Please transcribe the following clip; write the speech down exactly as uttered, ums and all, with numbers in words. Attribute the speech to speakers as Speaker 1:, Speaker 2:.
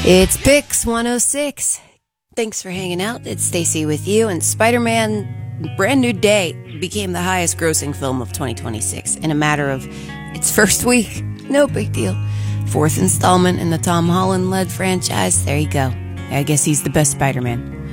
Speaker 1: It's Pix one oh six. Thanks for hanging out. It's Stacy with you, and Spider-Man Brand New Day became the highest grossing film of twenty twenty-six in a matter of its first week. No big deal. Fourth installment in the Tom Holland-led franchise. There you go. I guess he's the best Spider-Man.